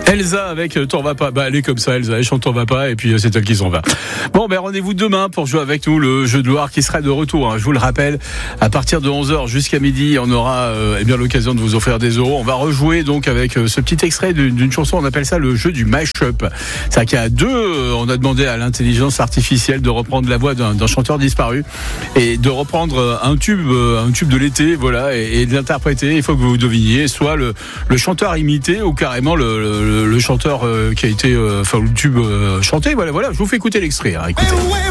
Elsa avec T'en vas pas. Elle est comme ça, Elsa, elle chante T'en vas pas et puis c'est elle qui s'en va. Bon, rendez-vous demain pour jouer avec nous le jeu de Loire qui sera de retour. Je vous le rappelle, à partir de 11h jusqu'à midi, on aura l'occasion de vous offrir des euros. On va rejouer donc avec ce petit extrait d'une chanson, on appelle ça le jeu du mash-up. C'est-à-dire qu'il y a deux, on a demandé à l'intelligence artificielle de reprendre la voix d'un chanteur disparu et de reprendre un tube de l'été, voilà, et de l'interpréter. Il faut que vous deviniez soit le chanteur imité ou carrément le chanteur qui a été, le tube chanté. Voilà, je vous fais écouter l'extrait. Écoutez.